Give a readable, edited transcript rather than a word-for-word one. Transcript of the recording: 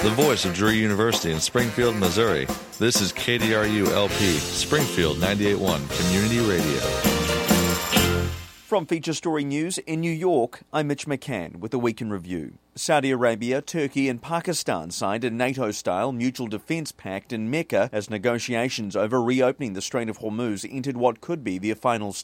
the voice of Drury University in Springfield, Missouri. This is KDRU-LP, Springfield 98.1 Community Radio. From Feature Story News in New York, I'm Mitch McCann with a Week in Review. Saudi Arabia, Turkey and Pakistan signed a NATO-style mutual defence pact in Mecca as negotiations over reopening the Strait of Hormuz entered what could be their final